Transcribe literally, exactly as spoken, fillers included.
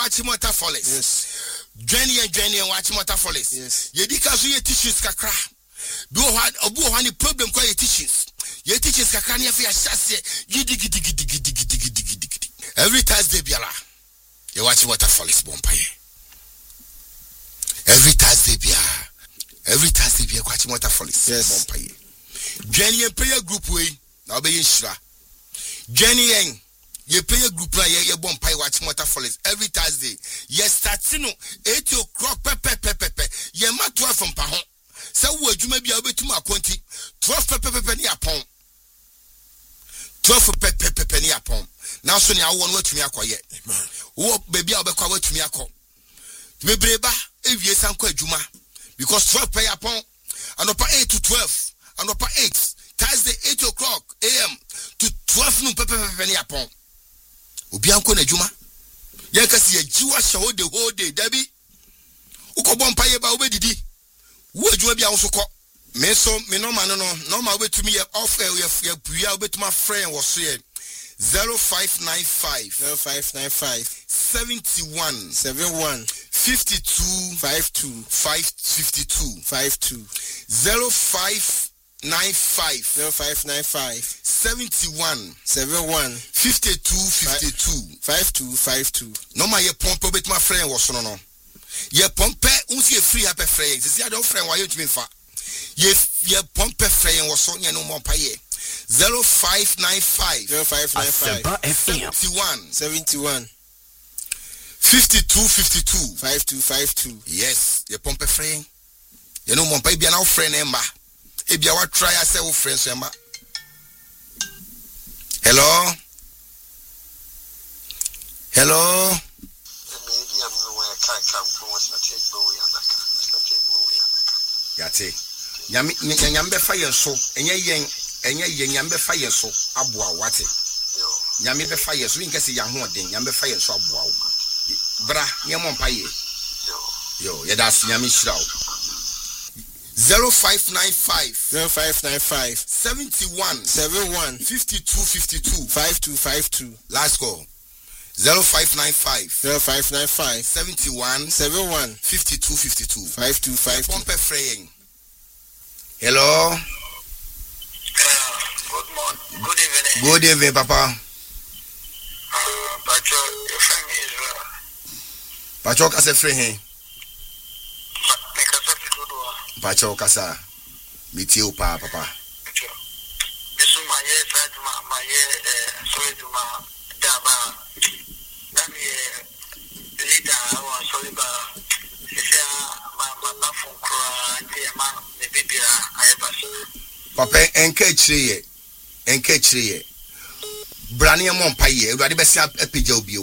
watch Mota Follies. Yes. Jenny and Jenny and watch Mota Follies. Yes. Ye because ye tissues kakra. Do what obu hani problem kwa ye tissues. Ye tissues kakra ni afi ashase. Gidi gidi gidi gidi gidi gidi gidi. Every Thursday biala. Ye watch Mota Follies bompaye. Every Thursday biala. Every Thursday biala watch Mota Follies bompaye. Jenny and prayer group way. Now be shra. Jenny and ye prayer group na ye ye bompaye watch Mota Follies every Thursday. Ye starting no eight o'clock pepe pepe pepe. Ye ma twelve from pahon. Say wo adwuma bia obetuma akonti twelve pepe pepe ni apon. twelve pepe pepe ni apon. Now so ni awo no watumi akoye. Amen. Wo baby a obekwa watumi akọ. Bebreba ewie sanko adwuma because twelve pay apon. Anopa eight to twelve. Anopa eight. Thursday eight o'clock a m to twelve noon pepe pepe ni apon. Obi anko na adwuma. Ye kasi ye jiwa shawo the whole day dabi. Ukobon paye ba obedidi. Wo adwuma bia wo so kọ. Me so me no man no no ma obetumi ye off ye puya obetuma friend wo so ye zero five nine five zero five nine five seventy-one seventy-one fifty-two fifty-two five fifty-two fifty-two zero five nine five zero five nine five seventy-one seventy-one fifty-two fifty-two fifty-two fifty-two. No ma ye pompe obetuma friend wo so no no. Ye pompe unsi e free happy friend. Sisi ade friend wa ye tumi fa. Ye ye pompe friend wo so nye no mo paye. zero five nine five zero five nine five seventy-one seventy-one fifty-two fifty-two fifty-two fifty-two. Yes, ye pompe friend. Ye no mo paye bia na friend emba. E bia wa try ase wo friend so emba. Hello? Hello? Yate. Nyame nyambe fa yen so enye yen enye yen nyambe fa yen so aboa wate. Nyame be fa yen so nka se ya ho den nyambe fa yen so aboa wo. Bra nyemo mpaye. Yo, ye das nyame hira wo. zero five nine five zero five nine five seventy-one seventy-one fifty-two fifty-two fifty-two fifty-two. Last call. zero five nine five zero five nine five seventy-one seventy-one fifty-two fifty-two fifty-two fifty-two. Pompe fraying. Hello. Uh, good morning. Good evening. Good evening, Papa. Uh, Pacho, your friend is uh, Pacho kase fraying. make us up to do. Pacho kasa. Miti upa, Papa. Pacho. This is my year, Fatima, my year, uh, sorry to my daba. That me leader, I was sorry, but it's my my phone cry, and the man, the baby, I have a Papa, enke chriye. Enke chriye. Brani amon paye. Uradi besi epija obi